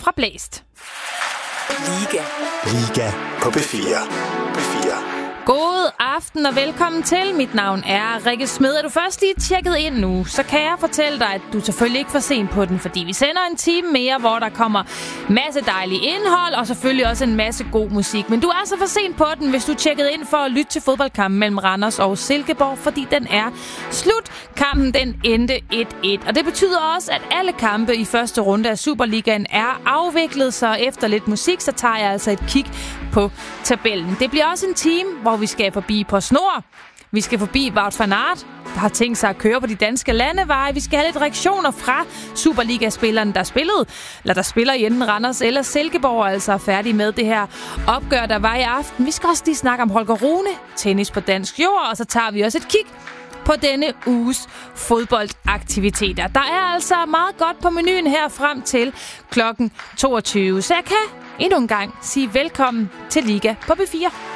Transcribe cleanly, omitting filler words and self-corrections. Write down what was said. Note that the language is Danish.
fra Blæst. Liga på B4. God aften og velkommen til. Mit navn er Rikke Smed. Er du først lige tjekket ind nu, så kan jeg fortælle dig, at du selvfølgelig ikke får sent på den, fordi vi sender en time mere, hvor der kommer masse dejlig indhold og selvfølgelig også en masse god musik. Men du er så for sent på den, hvis du tjekkede ind for at lytte til fodboldkampen mellem Randers og Silkeborg, fordi den er slut. Kampen den endte 1-1, og det betyder også, at alle kampe i første runde af Superligaen er afviklet, så efter lidt musik, så tager jeg altså et kig på tabellen. Det bliver også en time, hvor vi skal forbi på snor. Vi skal forbi Wout van Aert, der har tænkt sig at køre på de danske landeveje. Vi skal have lidt reaktioner fra Superliga-spillerne, der spiller i enten Randers eller Silkeborg, altså er færdige med det her opgør, der var i aften. Vi skal også lige snakke om Holger Rune, tennis på dansk jord, og så tager vi også et kig på denne uges fodboldaktiviteter. Der er altså meget godt på menuen her frem til klokken 22, så jeg kan endnu en gang sige velkommen til Liga på B4.